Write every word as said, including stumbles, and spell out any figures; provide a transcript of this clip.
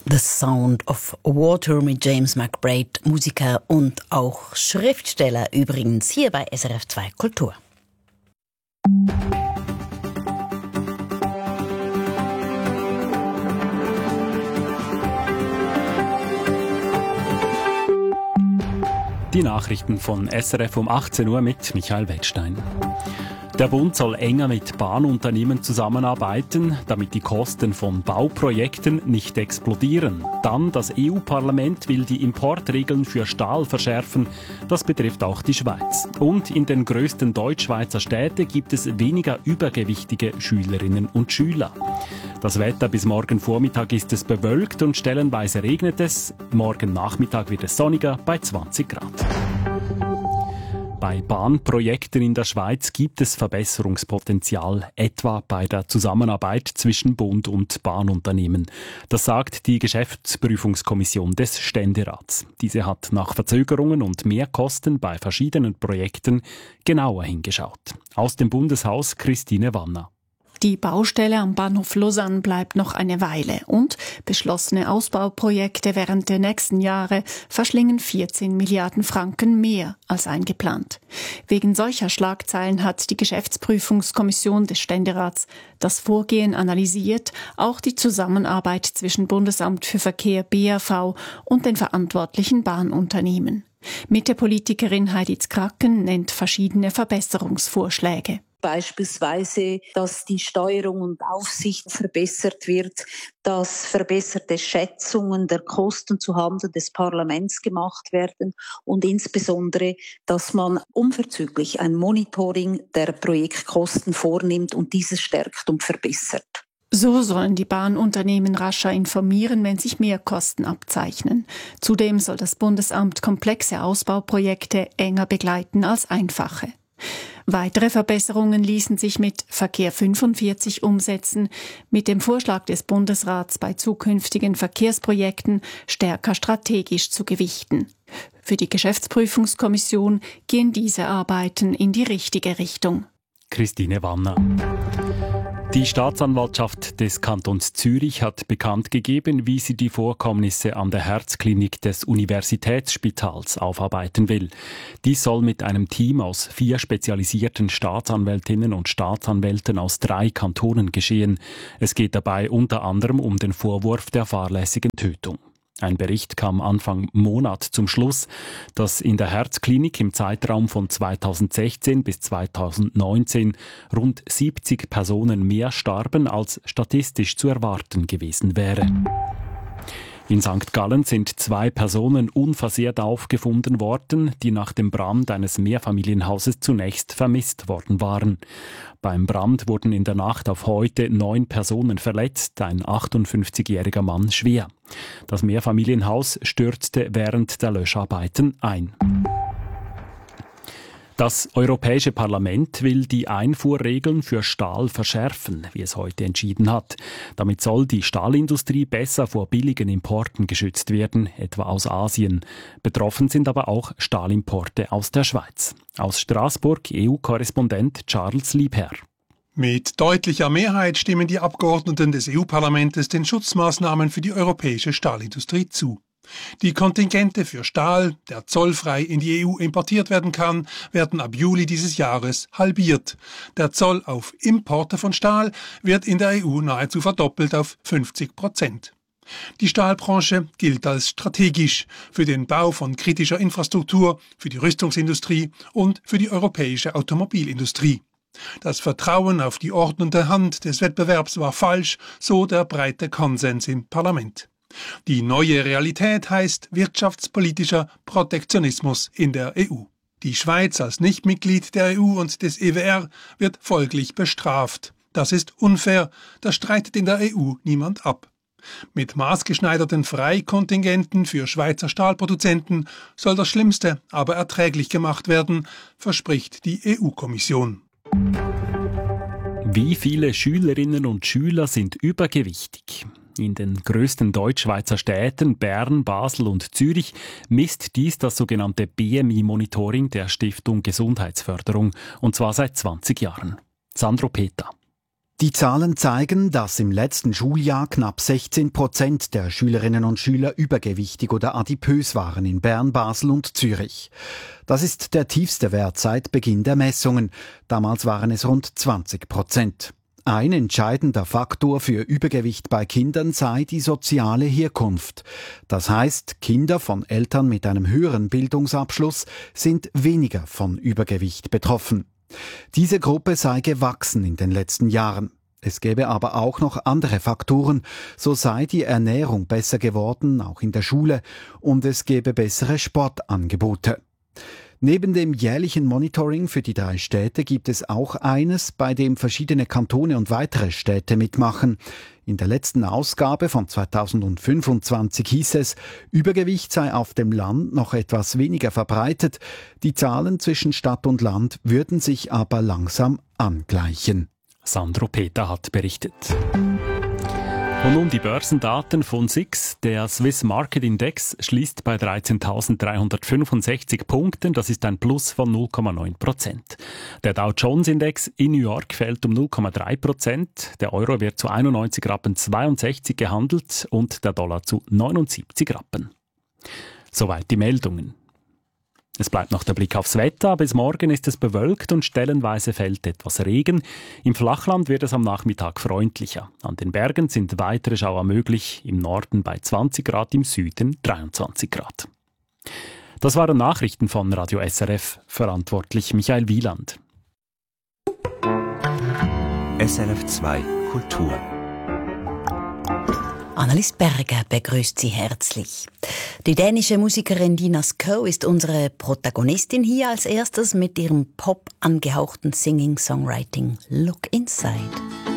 The Sound of Water mit James McBride, Musiker und auch Schriftsteller übrigens hier bei S R F zwei Kultur. Die Nachrichten von S R F um achtzehn Uhr mit Michael Wettstein. Der Bund soll enger mit Bahnunternehmen zusammenarbeiten, damit die Kosten von Bauprojekten nicht explodieren. Dann, das E U-Parlament will die Importregeln für Stahl verschärfen. Das betrifft auch die Schweiz. Und in den grössten Deutschschweizer Städten gibt es weniger übergewichtige Schülerinnen und Schüler. Das Wetter bis morgen Vormittag ist es bewölkt und stellenweise regnet es. Morgen Nachmittag wird es sonniger bei zwanzig Grad. Bei Bahnprojekten in der Schweiz gibt es Verbesserungspotenzial, etwa bei der Zusammenarbeit zwischen Bund und Bahnunternehmen. Das sagt die Geschäftsprüfungskommission des Ständerats. Diese hat nach Verzögerungen und Mehrkosten bei verschiedenen Projekten genauer hingeschaut. Aus dem Bundeshaus Christine Wanner. Die Baustelle am Bahnhof Lausanne bleibt noch eine Weile und beschlossene Ausbauprojekte während der nächsten Jahre verschlingen vierzehn Milliarden Franken mehr als eingeplant. Wegen solcher Schlagzeilen hat die Geschäftsprüfungskommission des Ständerats das Vorgehen analysiert, auch die Zusammenarbeit zwischen Bundesamt für Verkehr B A V und den verantwortlichen Bahnunternehmen. Mitte-Politikerin Heidi Zkracken nennt verschiedene Verbesserungsvorschläge. Beispielsweise, dass die Steuerung und Aufsicht verbessert wird, dass verbesserte Schätzungen der Kosten zuhanden des Parlaments gemacht werden und insbesondere, dass man unverzüglich ein Monitoring der Projektkosten vornimmt und dieses stärkt und verbessert. So sollen die Bahnunternehmen rascher informieren, wenn sich Mehrkosten abzeichnen. Zudem soll das Bundesamt komplexe Ausbauprojekte enger begleiten als einfache. Weitere Verbesserungen ließen sich mit Verkehr fünfundvierzig umsetzen, mit dem Vorschlag des Bundesrats bei zukünftigen Verkehrsprojekten stärker strategisch zu gewichten. Für die Geschäftsprüfungskommission gehen diese Arbeiten in die richtige Richtung. Christine Wanner. Die Staatsanwaltschaft des Kantons Zürich hat bekannt gegeben, wie sie die Vorkommnisse an der Herzklinik des Universitätsspitals aufarbeiten will. Dies soll mit einem Team aus vier spezialisierten Staatsanwältinnen und Staatsanwälten aus drei Kantonen geschehen. Es geht dabei unter anderem um den Vorwurf der fahrlässigen Tötung. Ein Bericht kam Anfang Monat zum Schluss, dass in der Herzklinik im Zeitraum von zweitausendsechzehn bis zweitausendneunzehn rund siebzig Personen mehr starben, als statistisch zu erwarten gewesen wäre. In Sankt Gallen sind zwei Personen unversehrt aufgefunden worden, die nach dem Brand eines Mehrfamilienhauses zunächst vermisst worden waren. Beim Brand wurden in der Nacht auf heute neun Personen verletzt, ein achtundfünfzigjähriger Mann schwer. Das Mehrfamilienhaus stürzte während der Löscharbeiten ein. Das Europäische Parlament will die Einfuhrregeln für Stahl verschärfen, wie es heute entschieden hat. Damit soll die Stahlindustrie besser vor billigen Importen geschützt werden, etwa aus Asien. Betroffen sind aber auch Stahlimporte aus der Schweiz. Aus Straßburg E U-Korrespondent Charles Liebherr. Mit deutlicher Mehrheit stimmen die Abgeordneten des E U-Parlaments den Schutzmaßnahmen für die europäische Stahlindustrie zu. Die Kontingente für Stahl, der zollfrei in die E U importiert werden kann, werden ab Juli dieses Jahres halbiert. Der Zoll auf Importe von Stahl wird in der E U nahezu verdoppelt auf fünfzig Prozent. Die Stahlbranche gilt als strategisch für den Bau von kritischer Infrastruktur, für die Rüstungsindustrie und für die europäische Automobilindustrie. Das Vertrauen auf die ordnende Hand des Wettbewerbs war falsch, so der breite Konsens im Parlament. Die neue Realität heißt wirtschaftspolitischer Protektionismus in der E U. Die Schweiz als Nichtmitglied der E U und des E W R wird folglich bestraft. Das ist unfair, das streitet in der E U niemand ab. Mit maßgeschneiderten Freikontingenten für Schweizer Stahlproduzenten soll das Schlimmste aber erträglich gemacht werden, verspricht die E U-Kommission. Wie viele Schülerinnen und Schüler sind übergewichtig? In den grössten Deutschschweizer Städten Bern, Basel und Zürich misst dies das sogenannte B M I-Monitoring der Stiftung Gesundheitsförderung, und zwar seit zwanzig Jahren. Sandro Peter. Die Zahlen zeigen, dass im letzten Schuljahr knapp sechzehn Prozent der Schülerinnen und Schüler übergewichtig oder adipös waren in Bern, Basel und Zürich. Das ist der tiefste Wert seit Beginn der Messungen. Damals waren es rund zwanzig Prozent. Ein entscheidender Faktor für Übergewicht bei Kindern sei die soziale Herkunft. Das heißt, Kinder von Eltern mit einem höheren Bildungsabschluss sind weniger von Übergewicht betroffen. Diese Gruppe sei gewachsen in den letzten Jahren. Es gäbe aber auch noch andere Faktoren. So sei die Ernährung besser geworden, auch in der Schule, und es gäbe bessere Sportangebote. Neben dem jährlichen Monitoring für die drei Städte gibt es auch eines, bei dem verschiedene Kantone und weitere Städte mitmachen. In der letzten Ausgabe von zweitausendfünfundzwanzig hieß es, Übergewicht sei auf dem Land noch etwas weniger verbreitet. Die Zahlen zwischen Stadt und Land würden sich aber langsam angleichen. Sandro Peter hat berichtet. Und nun die Börsendaten von S I X. Der Swiss Market Index schließt bei dreizehntausenddreihundertfünfundsechzig Punkten. Das ist ein Plus von null Komma neun Prozent. Der Dow Jones Index in New York fällt um null Komma drei Prozent. Der Euro wird zu einundneunzig Rappen zweiundsechzig gehandelt und der Dollar zu neunundsiebzig Rappen. Soweit die Meldungen. Es bleibt noch der Blick aufs Wetter. Bis morgen ist es bewölkt und stellenweise fällt etwas Regen. Im Flachland wird es am Nachmittag freundlicher. An den Bergen sind weitere Schauer möglich. Im Norden bei zwanzig Grad, im Süden dreiundzwanzig Grad. Das waren Nachrichten von Radio S R F. Verantwortlich Michael Wieland. S R F zwei Kultur. Annelies Berger begrüßt Sie herzlich. Die dänische Musikerin Dina Sko ist unsere Protagonistin hier als erstes mit ihrem pop angehauchten Singing-Songwriting Look Inside.